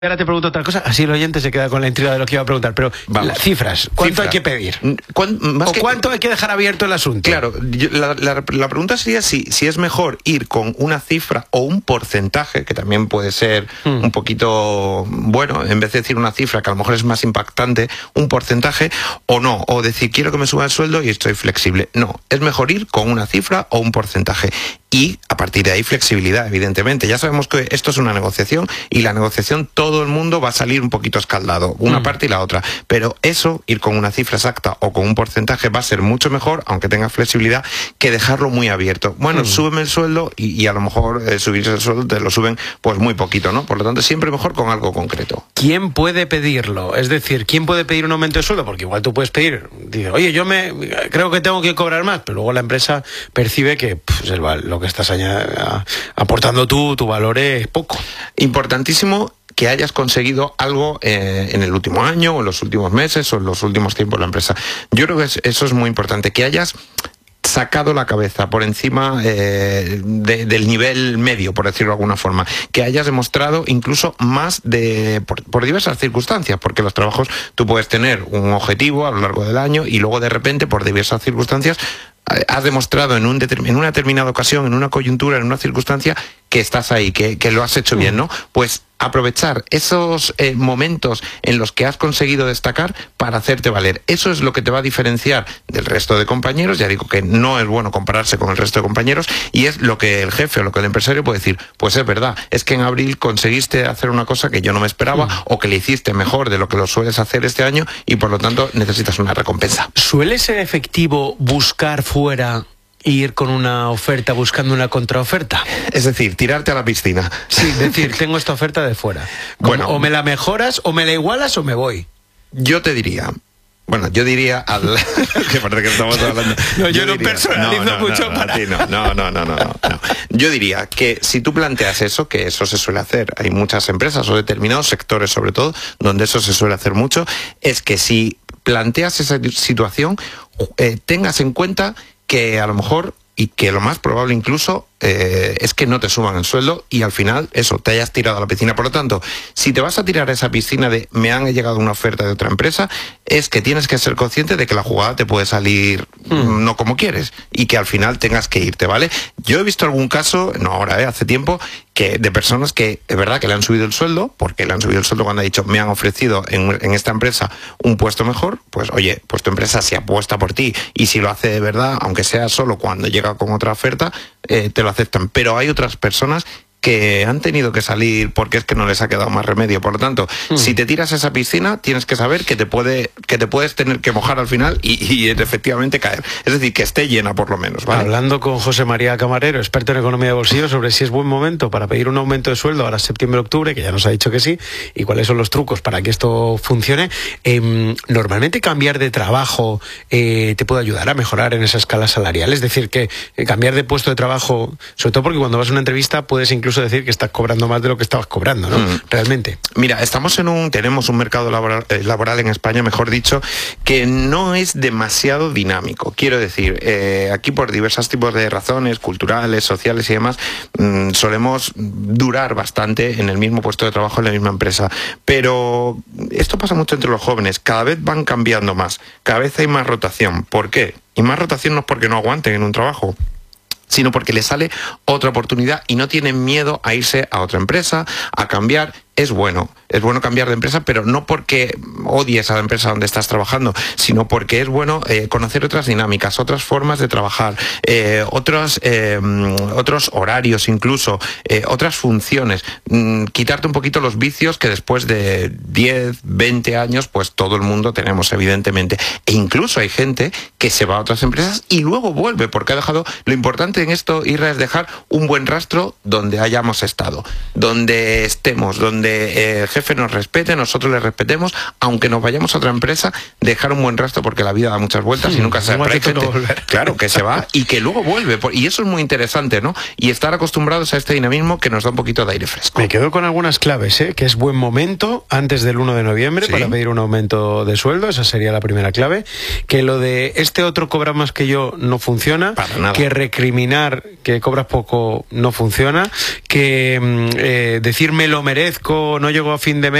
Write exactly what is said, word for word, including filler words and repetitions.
Ahora te pregunto otra cosa, así el oyente se queda con la intriga de lo que iba a preguntar, pero Vamos. las cifras, ¿cuánto Cifra. hay que pedir? ¿Cuán, más ¿O que, cuánto hay que dejar abierto el asunto? Claro, yo, la, la, la pregunta sería si, si es mejor ir con una cifra o un porcentaje, que también puede ser mm. un poquito, bueno, en vez de decir una cifra que a lo mejor es más impactante, un porcentaje, o no, o decir quiero que me suba el sueldo y estoy flexible. No, es mejor ir con una cifra o un porcentaje. Y a partir de ahí flexibilidad, evidentemente. Ya sabemos que esto es una negociación y la negociación todo el mundo va a salir un poquito escaldado, una mm. parte y la otra. Pero eso, ir con una cifra exacta o con un porcentaje va a ser mucho mejor, aunque tenga flexibilidad, que dejarlo muy abierto. Bueno, mm. súbeme el sueldo y, y a lo mejor eh, subirse el sueldo te lo suben pues muy poquito, ¿no? Por lo tanto, siempre mejor con algo concreto. ¿Quién puede pedirlo? Es decir, ¿quién puede pedir un aumento de sueldo? Porque igual tú puedes pedir, dices, oye, yo me creo que tengo que cobrar más, pero luego la empresa percibe que pues, el, lo que estás añad, aportando tú, tu valor es poco. Importantísimo que hayas conseguido algo eh, en el último año, o en los últimos meses, o en los últimos tiempos de la empresa. Yo creo que es, eso es muy importante, que hayas sacado la cabeza por encima eh, de, del nivel medio, por decirlo de alguna forma, que hayas demostrado incluso más de por, por diversas circunstancias, porque los trabajos tú puedes tener un objetivo a lo largo del año y luego de repente por diversas circunstancias has demostrado en, un en una determinada ocasión, en una coyuntura, en una circunstancia, que estás ahí, que, que lo has hecho bien, ¿no? Pues aprovechar esos eh, momentos en los que has conseguido destacar para hacerte valer. Eso es lo que te va a diferenciar del resto de compañeros. Ya digo que no es bueno compararse con el resto de compañeros y es lo que el jefe o lo que el empresario puede decir. Pues es verdad, es que en abril conseguiste hacer una cosa que yo no me esperaba mm. o que le hiciste mejor de lo que lo sueles hacer este año y por lo tanto necesitas una recompensa. ¿Suele ser efectivo buscar fuera e ir con una oferta buscando una contraoferta? Es decir, tirarte a la piscina. Sí, decir, tengo esta oferta de fuera. Bueno, o me la mejoras, o me la igualas, o me voy. Yo te diría... Bueno, yo diría al... que parece que estamos hablando... No, yo, yo no diría... personalizo no, no, mucho no, para... No, no, no, no, no, no, no. Yo diría que si tú planteas eso, que eso se suele hacer, hay muchas empresas o determinados sectores sobre todo, donde eso se suele hacer mucho, es que si planteas esa situación, eh, tengas en cuenta que a lo mejor, y que lo más probable incluso, eh, es que no te suban el sueldo y al final, eso, te hayas tirado a la piscina. Por lo tanto, si te vas a tirar a esa piscina de me han llegado una oferta de otra empresa, es que tienes que ser consciente de que la jugada te puede salir mm. no como quieres y que al final tengas que irte, ¿vale? Yo he visto algún caso, no ahora, eh, hace tiempo, que de personas que es verdad que le han subido el sueldo, porque le han subido el sueldo cuando ha dicho me han ofrecido en, en esta empresa un puesto mejor, pues oye, pues tu empresa se apuesta por ti y si lo hace de verdad, aunque sea solo cuando llega con otra oferta, eh, te lo aceptan. Pero hay otras personas que han tenido que salir porque es que no les ha quedado más remedio. Por lo tanto, mm. si te tiras a esa piscina, tienes que saber que te puede que te puedes tener que mojar al final y, y efectivamente caer. Es decir, que esté llena por lo menos, ¿vale? Hablando con José María Camarero, experto en economía de bolsillo, sobre si es buen momento para pedir un aumento de sueldo ahora septiembre-octubre, que ya nos ha dicho que sí, y cuáles son los trucos para que esto funcione. Eh, normalmente cambiar de trabajo eh, te puede ayudar a mejorar en esa escala salarial. Es decir, que eh, cambiar de puesto de trabajo, sobre todo porque cuando vas a una entrevista puedes incluso decir que estás cobrando más de lo que estabas cobrando, ¿no? Mm. Realmente. Mira, estamos en un, tenemos un mercado laboral, eh, laboral en España, mejor dicho, que no es demasiado dinámico. Quiero decir, eh, aquí por diversos tipos de razones, culturales, sociales y demás, mmm, solemos durar bastante en el mismo puesto de trabajo en la misma empresa. Pero esto pasa mucho entre los jóvenes. Cada vez van cambiando más. Cada vez hay más rotación. ¿Por qué? Y más rotación no es porque no aguanten en un trabajo, sino porque les sale otra oportunidad y no tienen miedo a irse a otra empresa, a cambiar. Es bueno, es bueno cambiar de empresa, pero no porque odies a la empresa donde estás trabajando, sino porque es bueno eh, conocer otras dinámicas, otras formas de trabajar, eh, otros, eh, otros horarios incluso, eh, otras funciones, mm, quitarte un poquito los vicios que después de diez, veinte años, pues todo el mundo tenemos, evidentemente. E incluso hay gente que se va a otras empresas y luego vuelve, porque ha dejado... Lo importante en esto, Irra, es dejar un buen rastro donde hayamos estado, donde estemos, donde eh, el jefe nos respete, nosotros le respetemos, aunque nos vayamos a otra empresa, dejar un buen rastro, porque la vida da muchas vueltas sí, y nunca se sabe. Claro, que se va y que luego vuelve, y eso es muy interesante, ¿no? Y estar acostumbrados a este dinamismo que nos da un poquito de aire fresco. Me quedo con algunas claves, ¿eh? Que es buen momento antes del uno de noviembre ¿sí? para pedir un aumento de sueldo, esa sería la primera clave. Que lo de este otro cobra más que yo no funciona, para nada. Que recriminar que cobras poco no funciona, que eh, decir me lo merezco fisco no llegó a fin de mes.